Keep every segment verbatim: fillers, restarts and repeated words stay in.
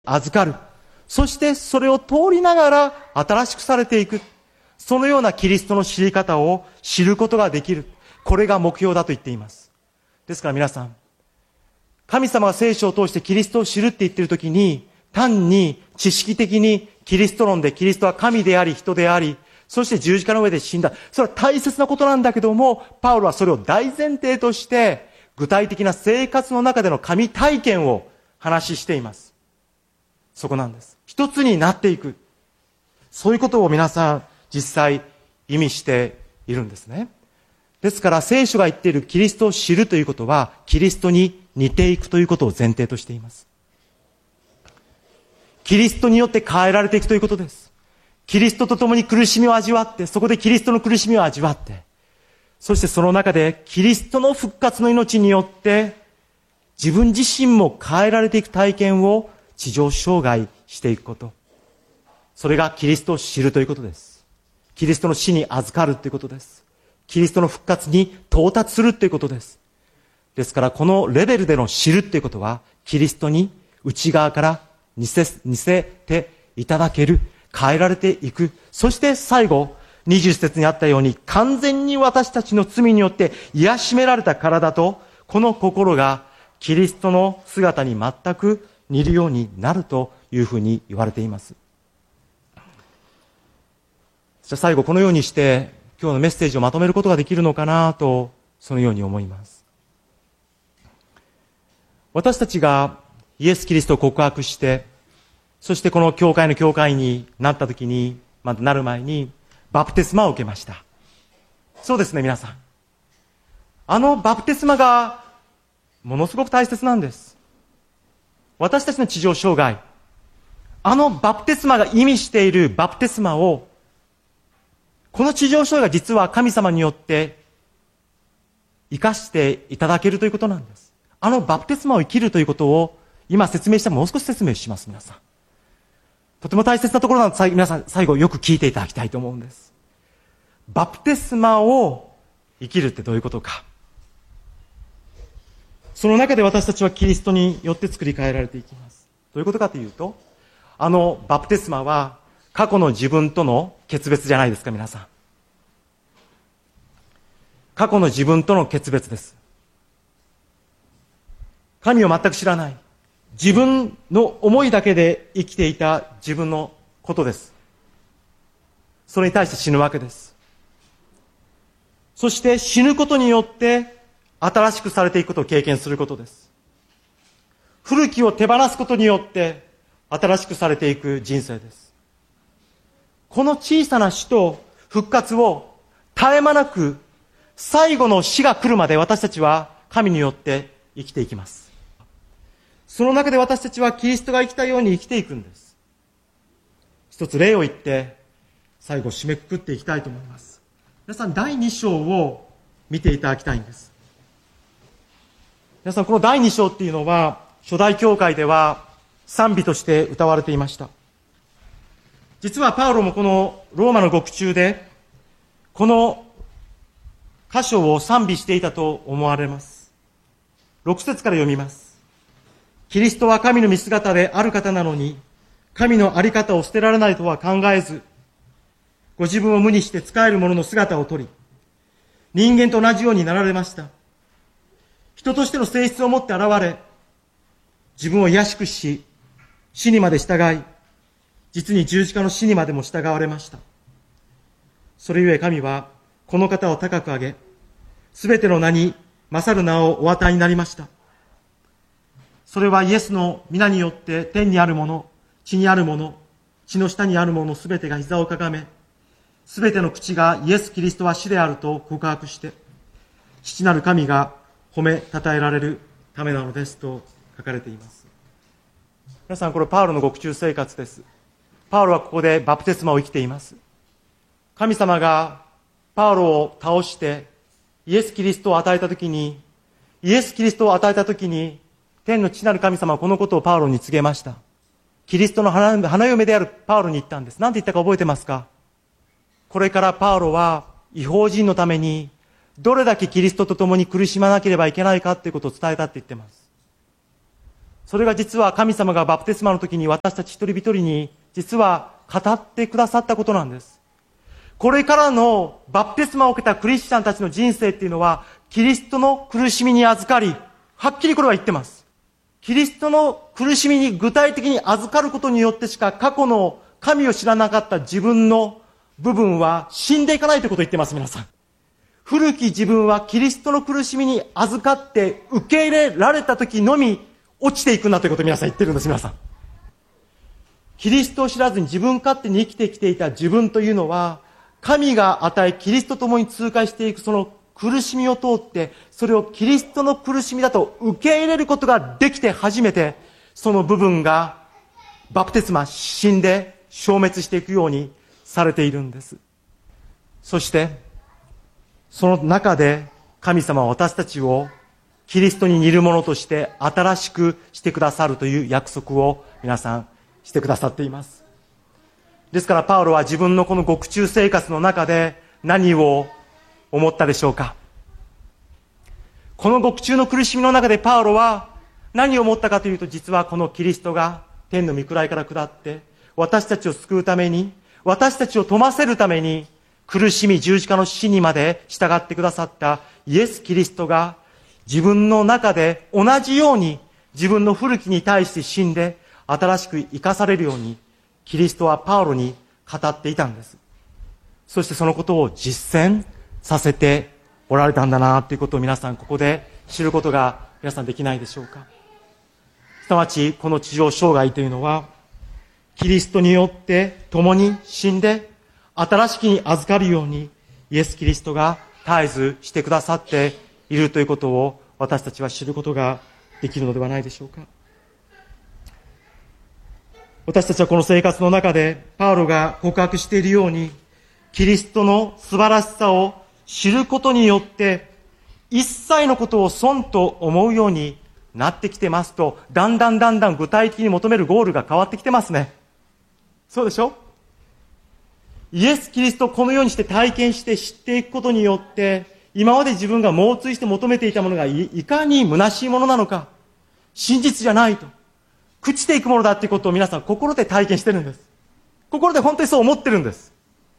預かる。そしてそれを通りながら新しくされていく。そのようなキリストの知り方を知ることができる。これが目標だと言っています。ですから皆さん、神様が聖書を通してキリストを知るって言っているときに、単に知識的にキリスト論でキリストは神であり人であり、そして十字架の上で死んだ。それは大切なことなんだけども、パウロはそれを大前提として、具体的な生活の中での神体験を話しています。そこなんです。一つになっていく。そういうことを皆さん実際意味しているんですね。ですから聖書が言っているキリストを知るということは、キリストに似ていくということを前提としています。キリストによって変えられていくということです。キリストと共に苦しみを味わって、そこでキリストの苦しみを味わって、そしてその中でキリストの復活の命によって自分自身も変えられていく体験を地上生涯していくこと。それがキリストを知るということです。キリストの死に預かるということです。キリストの復活に到達するということです。ですからこのレベルでの知るということは、キリストに内側から似せ、似せていただける、変えられていく。そして最後、にじゅう節にあったように、完全に私たちの罪によって癒しめられた体と、この心がキリストの姿に全く似るようになるというふうに言われています。じゃあ最後このようにして今日のメッセージをまとめることができるのかなと、そのように思います。私たちがイエス・キリストを告白して、そしてこの教会の教会になった時に、まだなる前にバプテスマを受けました。そうですね、皆さん。あのバプテスマがものすごく大切なんです。私たちの地上生涯、あのバプテスマが意味しているバプテスマを、この地上生涯が実は神様によって生かしていただけるということなんです。あのバプテスマを生きるということを今説明したらもう少し説明します、皆さん。とても大切なところなので、皆さん最後よく聞いていただきたいと思うんです。バプテスマを生きるってどういうことか。その中で私たちはキリストによって作り変えられていきます。どういうことかというと、あのバプテスマは過去の自分との決別じゃないですか、皆さん。過去の自分との決別です。神を全く知らない。自分の思いだけで生きていた自分のことです。それに対して死ぬわけです。そして死ぬことによって新しくされていくことを経験することです。古きを手放すことによって新しくされていく人生です。この小さな死と復活を絶え間なく最後の死が来るまで私たちは神によって生きていきます。その中で私たちはキリストが生きたように生きていくんです。一つ例を言って最後締めくくっていきたいと思います。皆さんだいに章を見ていただきたいんです。皆さんこのだいに章っていうのは初代教会では賛美として歌われていました。実はパウロもこのローマの獄中でこの箇所を賛美していたと思われます。ろく節から読みます。キリストは神の見姿である方なのに、神のあり方を捨てられないとは考えず、ご自分を無にして仕える者の姿をとり、人間と同じようになられました。人としての性質を持って現れ、自分を卑しくし、死にまで従い、実に十字架の死にまでも従われました。それゆえ神は、この方を高く上げ、すべての名に勝る名をお与えになりました。それはイエスの皆によって天にあるもの、地にあるもの、地の下にあるものすべてが膝をかがめ、すべての口がイエス・キリストは主であると告白して、父なる神が褒めたたえられるためなのですと書かれています。皆さん、これパウロの獄中生活です。パウロはここでバプテスマを生きています。神様がパウロを倒してイエス・キリストを与えたときに、イエス・キリストを与えたときに、天の父なる神様はこのことをパウロに告げました。キリストの花、花嫁であるパウロに言ったんです。何て言ったか覚えてますか？これからパウロは異邦人のためにどれだけキリストと共に苦しまなければいけないかということを伝えたって言ってます。 それが実は神様がバプテスマの時に私たち一人一人に実は語ってくださったことなんです。これからのバプテスマを受けたクリスチャンたちの人生っていうのは、キリストの苦しみに預かり、はっきりこれは言ってます。キリストの苦しみに具体的に預かることによってしか過去の神を知らなかった自分の部分は死んでいかないということを言ってます、皆さん。古き自分はキリストの苦しみに預かって受け入れられた時のみ落ちていくんだということを皆さん言ってるんです、皆さん。キリストを知らずに自分勝手に生きてきていた自分というのは、神が与えキリストと共に通過していくその苦しみを通って、それをキリストの苦しみだと受け入れることができて初めて、その部分がバプテスマ、死んで消滅していくようにされているんです。そして、その中で神様は私たちをキリストに似るものとして新しくしてくださるという約束を皆さんしてくださっています。ですからパウロは自分のこの獄中生活の中で何を思ったでしょうか。この獄中の苦しみの中でパウロは何を思ったかというと、実はこのキリストが天の御位から下って私たちを救うために、私たちを富ませるために苦しみ十字架の死にまで従ってくださったイエス・キリストが自分の中で同じように自分の古きに対して死んで新しく生かされるようにキリストはパウロに語っていたんです。そしてそのことを実践させておられたんだなということを皆さんここで知ることが皆さんできないでしょうか。すなわちこの地上生涯というのはキリストによって共に死んで新しきに預かるようにイエス・キリストが絶えずしてくださっているということを私たちは知ることができるのではないでしょうか。私たちはこの生活の中でパウロが告白しているようにキリストの素晴らしさを知ることによって一切のことを損と思うようになってきてますと、だんだんだんだん具体的に求めるゴールが変わってきてますね。そうでしょ？イエス・キリストをこのようにして体験して知っていくことによって今まで自分が猛追して求めていたものが い, いかに虚しいものなのか、真実じゃないと朽ちていくものだということを皆さん心で体験してるんです。心で本当にそう思ってるんです。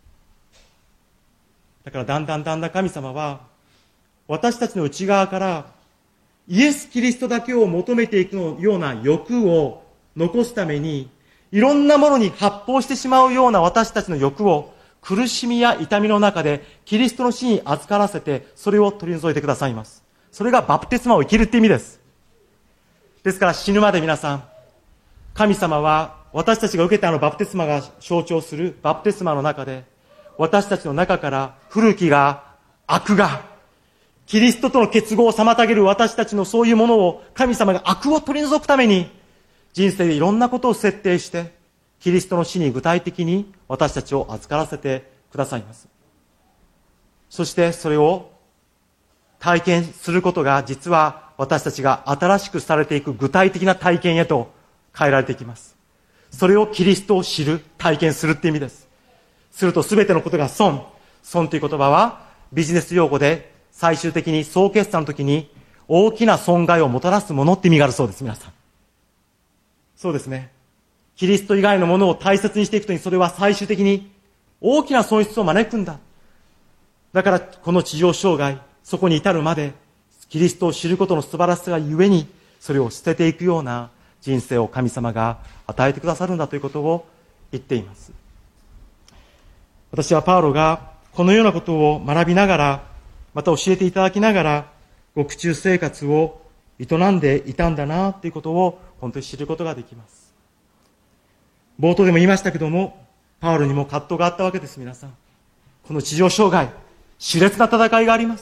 だからだんだんだんだん神様は私たちの内側からイエス・キリストだけを求めていくような欲を残すためにいろんなものに発砲してしまうような私たちの欲を苦しみや痛みの中でキリストの死に預からせてそれを取り除いてくださいます。それがバプテスマを生きるって意味です。ですから死ぬまで皆さん、神様は私たちが受けたあのバプテスマが象徴するバプテスマの中で私たちの中から古きが、悪が、キリストとの結合を妨げる私たちのそういうものを神様が悪を取り除くために人生でいろんなことを設定してキリストの死に具体的に私たちを預からせてくださいます。そしてそれを体験することが実は私たちが新しくされていく具体的な体験へと変えられていきます。それをキリストを知る、体験するって意味です。すると全てのことが損。損という言葉はビジネス用語で最終的に総決算の時に大きな損害をもたらすものって意味があるそうです、皆さん。そうですね。キリスト以外のものを大切にしていくとにそれは最終的に大きな損失を招くんだ。だからこの地上生涯、そこに至るまでキリストを知ることの素晴らしさがゆえにそれを捨てていくような人生を神様が与えてくださるんだということを言っています。私はパウロがこのようなことを学びながら、また教えていただきながら獄中生活を営んでいたんだなということを本当に知ることができます。冒頭でも言いましたけども、パウロにも葛藤があったわけです。皆さん、この地上生涯熾烈な戦いがあります。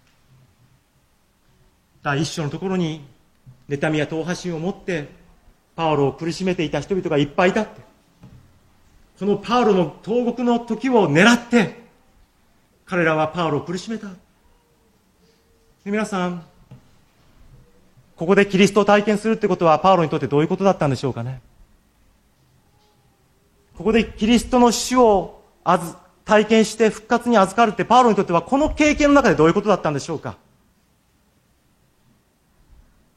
第一章のところに妬みや党派心を持ってパウロを苦しめていた人々がいっぱいいたって、このパウロの投獄の時を狙って彼らはパウロを苦しめた。で皆さん、ここでキリストを体験するってことはパウロにとってどういうことだったんでしょうかね。ここでキリストの死をあず体験して復活に預かるってパウロにとってはこの経験の中でどういうことだったんでしょうか。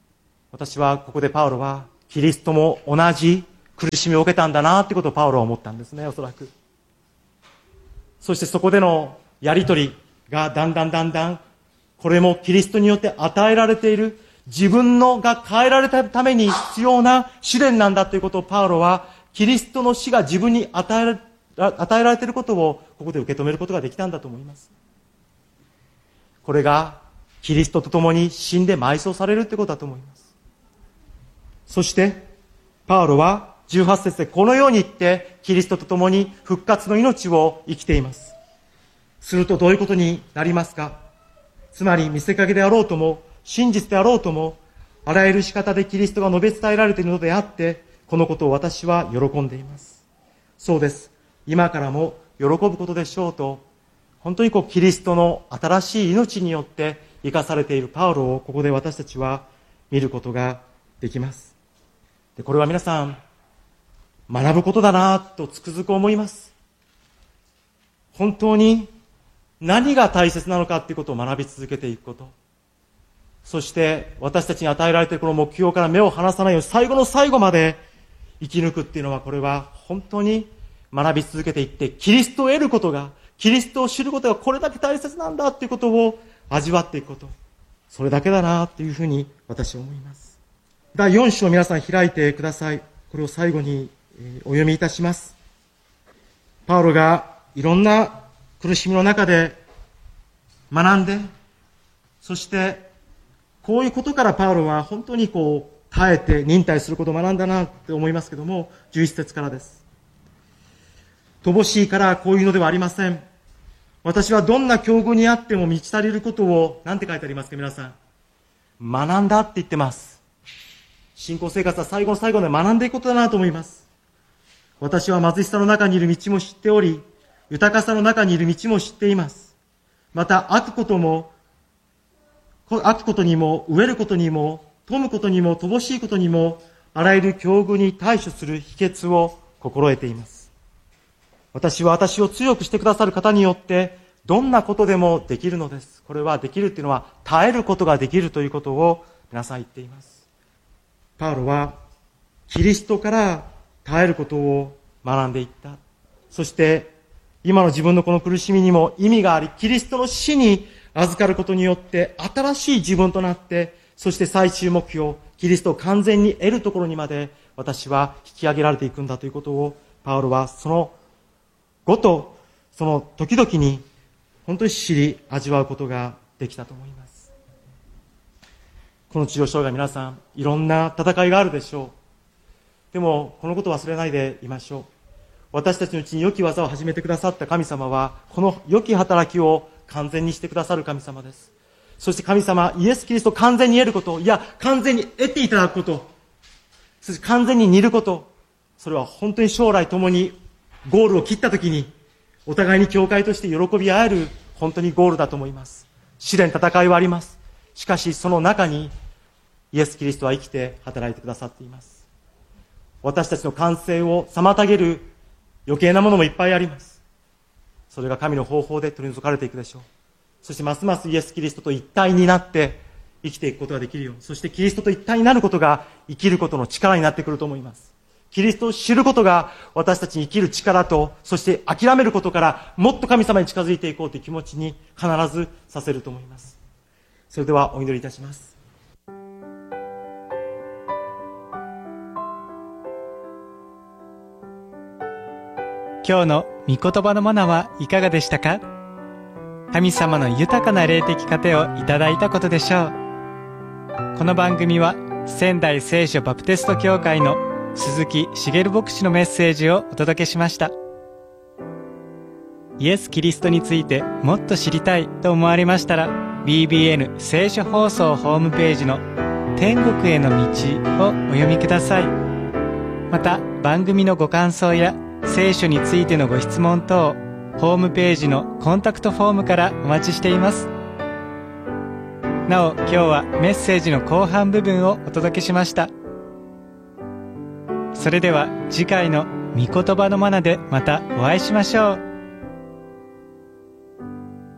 私はここでパウロはキリストも同じ苦しみを受けたんだなってことをパウロは思ったんですね、おそらく。そしてそこでのやりとりがだんだんだんだん、これもキリストによって与えられている自分のが変えられたために必要な試練なんだということをパウロはキリストの死が自分に与えら与えられていることをここで受け止めることができたんだと思います。これがキリストと共に死んで埋葬されるということだと思います。そしてパウロはじゅうはち節でこのように言ってキリストと共に復活の命を生きています。するとどういうことになりますか？つまり見せかけであろうとも真実であろうともあらゆる仕方でキリストが述べ伝えられているのであってこのことを私は喜んでいます。そうです。今からも喜ぶことでしょうと本当にこうキリストの新しい命によって生かされているパウロをここで私たちは見ることができます。でこれは皆さん学ぶことだなとつくづく思います。本当に何が大切なのかということを学び続けていくこと。そして私たちに与えられているこの目標から目を離さないように最後の最後まで生き抜くっていうのはこれは本当に学び続けていってキリストを得ることが、キリストを知ることがこれだけ大切なんだということを味わっていくこと。それだけだなというふうに私は思います。だいよん章を皆さん開いてください。これを最後にお読みいたします。パウロがいろんな苦しみの中で学んで、そしてこういうことからパウロは本当にこう耐えて忍耐することを学んだなって思いますけども、じゅういち節からです。乏しいからこういうのではありません。私はどんな境遇にあっても満ち足りることを、なんて書いてありますか皆さん。学んだって言ってます。信仰生活は最後の最後まで学んでいくことだなと思います。私は貧しさの中にいる道も知っており、豊かさの中にいる道も知っています。また悪ことも、悪ことにも、飢えることにも、富むことにも、乏しいことにも、あらゆる境遇に対処する秘訣を心得ています。私は私を強くしてくださる方によって、どんなことでもできるのです。これはできるっていうのは、耐えることができるということを皆さん言っています。パウロは、キリストから耐えることを学んでいった。そして、今の自分のこの苦しみにも意味があり、キリストの死に預かることによって、新しい自分となって、そして最終目標、キリストを完全に得るところにまで、私は引き上げられていくんだということを、パウロはそのごと、その時々に、本当に知り、味わうことができたと思います。この治療障害皆さん、いろんな戦いがあるでしょう。でも、このことを忘れないでいましょう。私たちのうちに良き技を始めてくださった神様は、この良き働きを完全にしてくださる神様です。そして神様、イエス・キリストを完全に得ること、いや、完全に得ていただくこと、そして完全に似ること、それは本当に将来共にゴールを切ったときに、お互いに教会として喜び合える、本当にゴールだと思います。試練、戦いはあります。しかし、その中に、イエス・キリストは生きて働いてくださっています。私たちの完成を妨げる余計なものもいっぱいあります。それが神の方法で取り除かれていくでしょう。そしてますますイエス・キリストと一体になって生きていくことができるように、そしてキリストと一体になることが生きることの力になってくると思います。キリストを知ることが私たちに生きる力と、そして諦めることからもっと神様に近づいていこうという気持ちに必ずさせると思います。それではお祈りいたします。 今日の御言葉のマナはいかがでしたか？神様の豊かな霊的糧をいただいたことでしょう。この番組は仙台聖書バプテスト教会の鈴木茂牧師のメッセージをお届けしました。イエス・キリストについてもっと知りたいと思われましたら ビービーエヌ 聖書放送ホームページの天国への道をお読みください。また番組のご感想や聖書についてのご質問等、ホームページのコンタクトフォームからお待ちしています。なお、今日はメッセージの後半部分をお届けしました。それでは次回の御言葉のマナでまたお会いしましょう。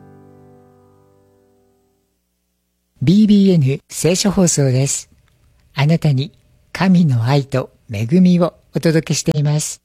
ビービーエヌ 聖書放送です。 あなたに神の愛と恵みをお届けしています。